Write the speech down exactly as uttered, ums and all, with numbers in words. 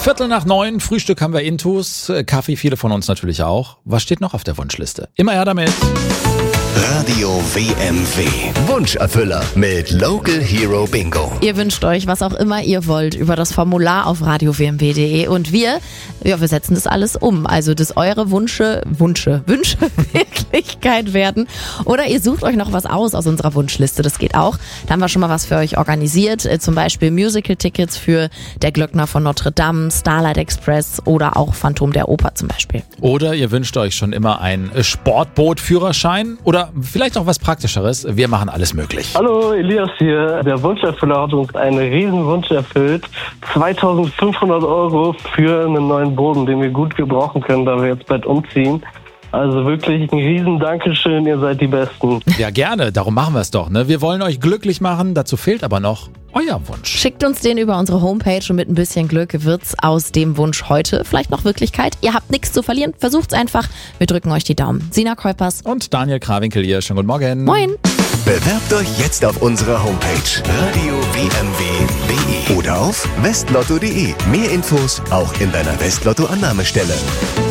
Viertel nach neun, Frühstück haben wir intus, Kaffee viele von uns natürlich auch. Was steht noch auf der Wunschliste? Immer her damit. Radio W M W. Wunscherfüller mit Local Hero Bingo. Ihr wünscht euch, was auch immer ihr wollt, über das Formular auf radio w m w punkt d e. Und wir, ja, wir setzen das alles um. Also, dass eure Wünsche, Wünsche, Wünsche Wirklichkeit werden. Oder ihr sucht euch noch was aus aus unserer Wunschliste. Das geht auch. Da haben wir schon mal was für euch organisiert. Zum Beispiel Musical-Tickets für Der Glöckner von Notre Dame, Starlight Express oder auch Phantom der Oper zum Beispiel. Oder ihr wünscht euch schon immer einen Sportboot-Führerschein oder vielleicht auch was Praktischeres. Wir machen alles möglich. Hallo, Elias hier. Der Wunscherfüller hat uns einen riesen Wunsch erfüllt. zweitausendfünfhundert Euro für einen neuen Boden, den wir gut gebrauchen können, da wir jetzt bald umziehen. Also wirklich ein riesen Dankeschön, ihr seid die Besten. Ja, gerne. Darum machen wir es doch. Ne? Wir wollen euch glücklich machen. Dazu fehlt aber noch euer Wunsch. Schickt uns den über unsere Homepage und mit ein bisschen Glück wird's aus dem Wunsch heute vielleicht noch Wirklichkeit. Ihr habt nichts zu verlieren. Versucht's einfach. Wir drücken euch die Daumen. Sina Keupers und Daniel Krawinkel hier. Schönen guten Morgen. Moin. Bewerbt euch jetzt auf unserer Homepage radio w m w punkt d e oder auf westlotto punkt d e. Mehr Infos auch in deiner Westlotto-Annahmestelle.